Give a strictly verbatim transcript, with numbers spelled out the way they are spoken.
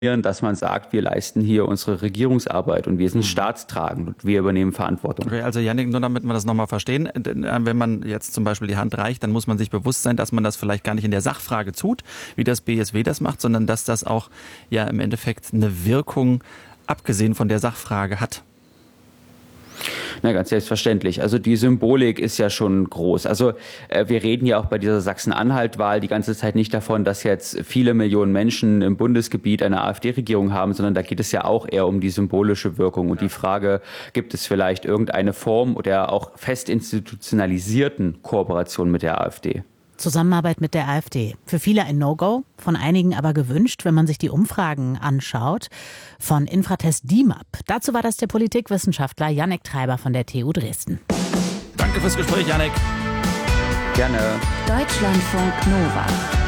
dass man sagt, wir leisten hier unsere Regierungsarbeit und wir sind staatstragend und wir übernehmen Verantwortung. Okay, also Yannick, nur damit wir das nochmal verstehen, wenn man jetzt zum Beispiel die Hand reicht, dann muss man sich bewusst sein, dass man das vielleicht gar nicht in der Sachfrage tut, wie das B S W das macht, sondern dass das auch ja im Endeffekt eine Wirkung, abgesehen von der Sachfrage, hat. Na, ganz selbstverständlich. Also die Symbolik ist ja schon groß. Also äh, wir reden ja auch bei dieser Sachsen-Anhalt-Wahl die ganze Zeit nicht davon, dass jetzt viele Millionen Menschen im Bundesgebiet eine AfD-Regierung haben, sondern da geht es ja auch eher um die symbolische Wirkung und die Frage, gibt es vielleicht irgendeine Form der auch fest institutionalisierten Kooperation mit der AfD? Zusammenarbeit mit der AfD. Für viele ein No-Go, von einigen aber gewünscht, wenn man sich die Umfragen anschaut. Von Infratest D I M A P. Dazu war das der Politikwissenschaftler Yannick Treiber von der T U Dresden. Danke fürs Gespräch, Yannick. Gerne. Deutschlandfunk Nova.